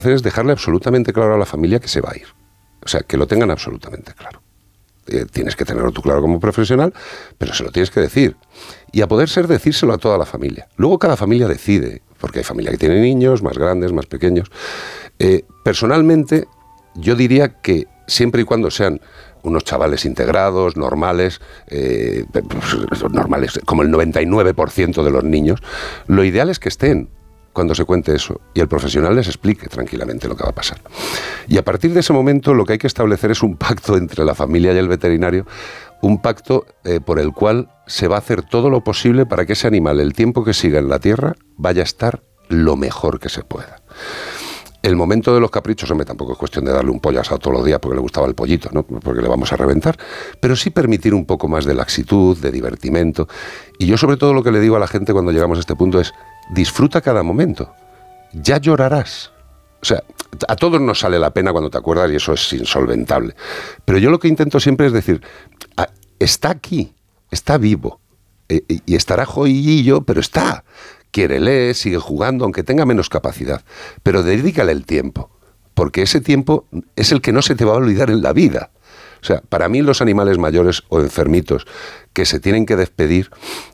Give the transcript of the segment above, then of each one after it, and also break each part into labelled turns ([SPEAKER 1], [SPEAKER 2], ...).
[SPEAKER 1] es dejarle absolutamente claro a la familia que se va a ir. O sea, que lo tengan absolutamente claro. Tienes que tenerlo tú claro como profesional, pero se lo tienes que decir. Y a poder ser, decírselo a toda la familia. Luego cada familia decide, porque hay familia que tiene niños, más grandes, más pequeños. Personalmente, yo diría que siempre y cuando sean unos chavales integrados, normales, como el 99% de los niños, lo ideal es que estén cuando se cuente eso y el profesional les explique tranquilamente lo que va a pasar. Y a partir de ese momento lo que hay que establecer es un pacto entre la familia y el veterinario, un pacto por el cual se va a hacer todo lo posible para que ese animal, el tiempo que siga en la tierra, vaya a estar lo mejor que se pueda. El momento de los caprichos, hombre, tampoco es cuestión de darle un pollo asado todos los días porque le gustaba el pollito, ¿no? Porque le vamos a reventar, pero sí permitir un poco más de laxitud, de divertimento. Y yo sobre todo lo que le digo a la gente cuando llegamos a este punto es: disfruta cada momento, ya llorarás. O sea, a todos nos sale la pena cuando te acuerdas y eso es insolventable. Pero yo lo que intento siempre es decir, está aquí, está vivo, y estará jodidillo, pero está. Quiérele, sigue jugando, aunque tenga menos capacidad, pero dedícale el tiempo, porque ese tiempo es el que no se te va a olvidar en la vida. O sea, para mí los animales mayores o enfermitos que se tienen que despedir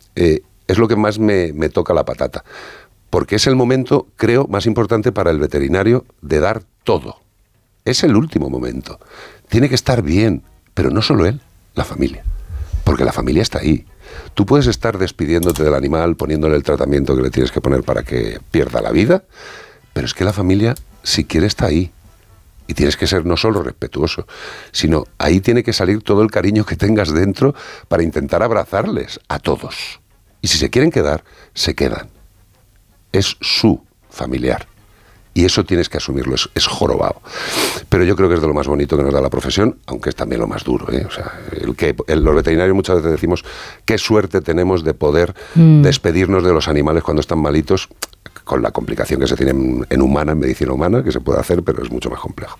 [SPEAKER 1] es lo que más me toca la patata, porque es el momento, creo, más importante para el veterinario de dar todo. Es el último momento. Tiene que estar bien, pero no solo él, la familia, porque la familia está ahí. Tú puedes estar despidiéndote del animal, poniéndole el tratamiento que le tienes que poner para que pierda la vida, pero es que la familia, si quiere, está ahí. Y tienes que ser no solo respetuoso, sino ahí tiene que salir todo el cariño que tengas dentro para intentar abrazarles a todos. Y si se quieren quedar, se quedan. Es su familiar. Y eso tienes que asumirlo, es jorobado. Pero yo creo que es de lo más bonito que nos da la profesión, aunque es también lo más duro, ¿eh? O sea, los veterinarios muchas veces decimos qué suerte tenemos de poder despedirnos de los animales cuando están malitos, con la complicación que se tiene en medicina humana, que se puede hacer, pero es mucho más complejo.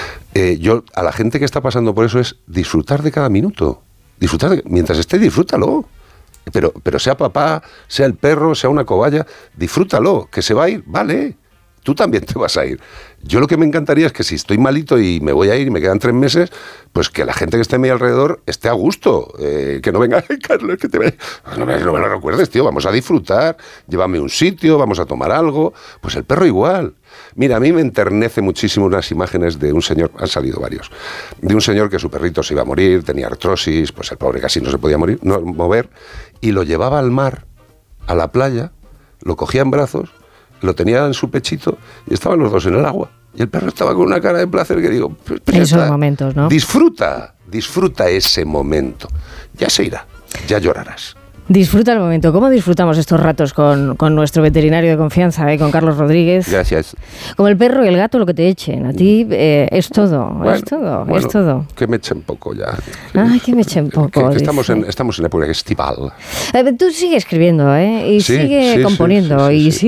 [SPEAKER 1] Yo, a la gente que está pasando por eso, es disfrutar de cada minuto. Mientras esté, disfrútalo. Pero sea papá, sea el perro, sea una cobaya, disfrútalo, que se va a ir, vale. Tú también te vas a ir. Yo lo que me encantaría es que si estoy malito y me voy a ir y me quedan 3 meses, pues que la gente que esté a mi alrededor esté a gusto. Que no venga, Carlos, que te ve. No me lo recuerdes, tío, vamos a disfrutar, llévame a un sitio, vamos a tomar algo. Pues el perro igual. Mira, a mí me enternece muchísimo unas imágenes de un señor, han salido varios, de un señor que su perrito se iba a morir, tenía artrosis, pues el pobre casi no se podía mover, y lo llevaba al mar, a la playa, lo cogía en brazos, lo tenía en su pechito y estaban los dos en el agua. Y el perro estaba con una cara de placer que digo, pues
[SPEAKER 2] esos momentos, ¿no?
[SPEAKER 1] Disfruta ese momento. Ya se irá, ya llorarás.
[SPEAKER 2] Disfruta el momento. ¿Cómo disfrutamos estos ratos con nuestro veterinario de confianza, con Carlos Rodríguez?
[SPEAKER 1] Gracias.
[SPEAKER 2] Como el perro y el gato, lo que te echen. A ti es todo, bueno, es todo.
[SPEAKER 1] Que me echen poco ya.
[SPEAKER 2] Ay, que me echen poco.
[SPEAKER 1] Que estamos en época estival.
[SPEAKER 2] Tú sigue escribiendo, y
[SPEAKER 1] sí,
[SPEAKER 2] sigue componiendo,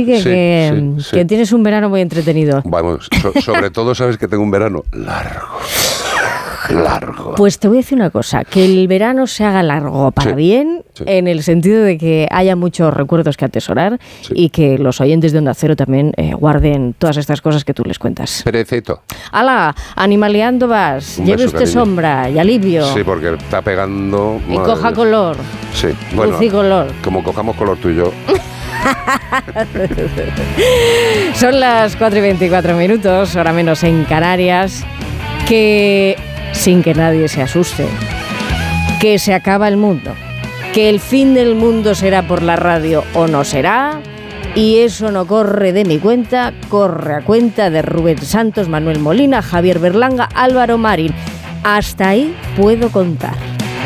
[SPEAKER 2] que tienes un verano muy entretenido.
[SPEAKER 1] Vamos, sobre todo sabes que tengo un verano largo.
[SPEAKER 2] Pues te voy a decir una cosa, que el verano se haga largo para bien, en el sentido de que haya muchos recuerdos que atesorar y que los oyentes de Onda Cero también guarden todas estas cosas que tú les cuentas.
[SPEAKER 1] Perfecto.
[SPEAKER 2] ¡Hala! Animaleando vas, lleve usted sombra y alivio.
[SPEAKER 1] Sí, porque está pegando...
[SPEAKER 2] Y coja color.
[SPEAKER 1] Sí, bueno,
[SPEAKER 2] luz y color.
[SPEAKER 1] Como cojamos color tú y yo.
[SPEAKER 2] Son las 4:24, hora menos en Canarias, que... sin que nadie se asuste, que se acaba el mundo, que el fin del mundo será por la radio o no será, y eso no corre de mi cuenta, corre a cuenta de Rubén Santos, Manuel Molina, Javier Berlanga, Álvaro Marín. Hasta ahí puedo contar.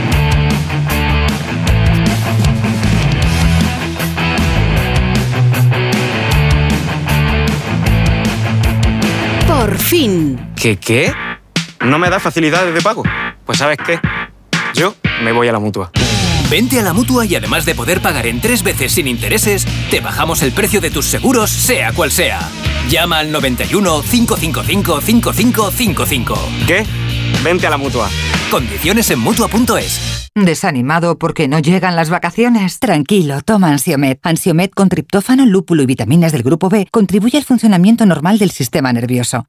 [SPEAKER 3] Por fin.
[SPEAKER 4] ¿Qué? ¿No me da facilidades de pago? Pues ¿sabes qué? Yo me voy a la Mutua.
[SPEAKER 5] Vente a la Mutua y además de poder pagar en 3 veces sin intereses, te bajamos el precio de tus seguros, sea cual sea. Llama al 91 555 5555.
[SPEAKER 4] ¿Qué? Vente a la Mutua.
[SPEAKER 5] Condiciones en Mutua.es.
[SPEAKER 3] ¿Desanimado porque no llegan las vacaciones? Tranquilo, toma Ansiomed. Ansiomed con triptófano, lúpulo y vitaminas del grupo B contribuye al funcionamiento normal del sistema nervioso.